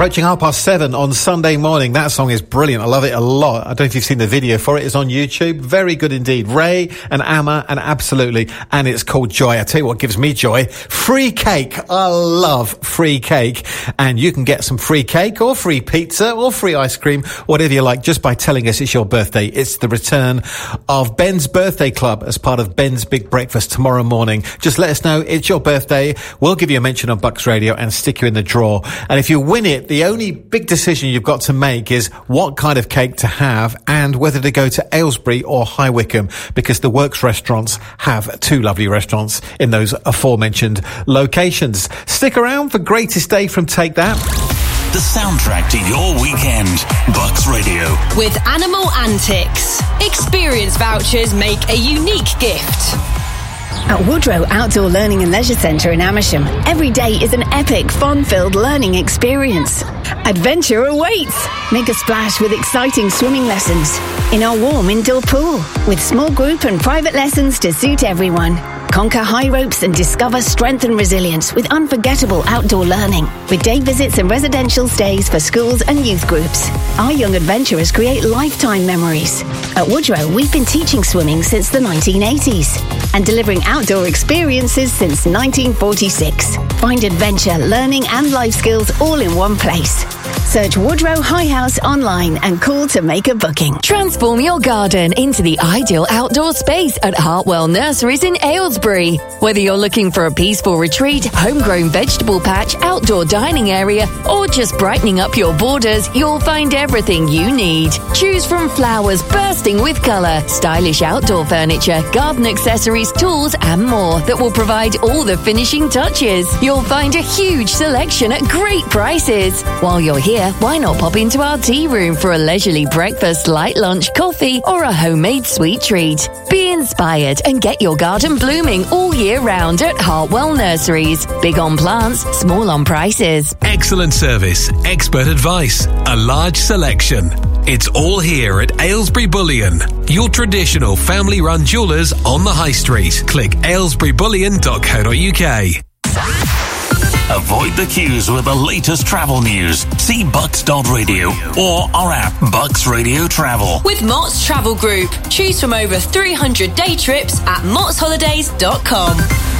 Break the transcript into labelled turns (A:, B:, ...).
A: Approaching 7:30 on Sunday morning. That song is brilliant. I love it a lot. I don't know if you've seen the video for it. It's on YouTube. Very good indeed. Ray and Amma and Absolutely. And it's called Joy. I tell you what gives me joy. Free cake. I love free cake. And you can get some free cake or free pizza or free ice cream, whatever you like, just by telling us it's your birthday. It's the return of Ben's Birthday Club as part of Ben's Big Breakfast tomorrow morning. Just let us know it's your birthday. We'll give you a mention on Bucks Radio and stick you in the draw. And if you win it, the only big decision you've got to make is what kind of cake to have and whether to go to Aylesbury or High Wycombe, because the Works restaurants have two lovely restaurants in those aforementioned locations. Stick around for Greatest Day from Take That.
B: The soundtrack to your weekend. Bucks Radio.
C: With Animal Antics. Experience vouchers make a unique gift.
D: At Woodrow Outdoor Learning and Leisure Centre in Amersham, every day is an epic, fun-filled learning experience. Adventure awaits! Make a splash with exciting swimming lessons in our warm indoor pool, with small group and private lessons to suit everyone. Conquer high ropes and discover strength and resilience with unforgettable outdoor learning, with day visits and residential stays for schools and youth groups. Our young adventurers create lifetime memories. At Woodrow, we've been teaching swimming since the 1980s and delivering outdoor experiences since 1946. Find adventure, learning and life skills all in one place. Search Woodrow High House online and call to make a booking.
E: Transform your garden into the ideal outdoor space at Hartwell Nurseries in Aylesbury. Whether you're looking for a peaceful retreat, homegrown vegetable patch, outdoor dining area, or just brightening up your borders, you'll find everything you need. Choose from flowers bursting with colour, stylish outdoor furniture, garden accessories, tools, and more that will provide all the finishing touches. You'll find a huge selection at great prices. While you're here, why not pop into our tea room for a leisurely breakfast, light lunch, coffee, or a homemade sweet treat? Be inspired and get your garden blooming all year round at Hartwell Nurseries. Big on plants, small on prices.
F: Excellent service, expert advice, a large selection. It's all here at Aylesbury Bullion, your traditional family-run jewellers on the High Street. Click aylesburybullion.co.uk.
B: Avoid the queues with the latest travel news. See Bucks.radio or our app, Bucks Radio Travel.
C: With Mott's Travel Group. Choose from over 300 day trips at mottsholidays.com.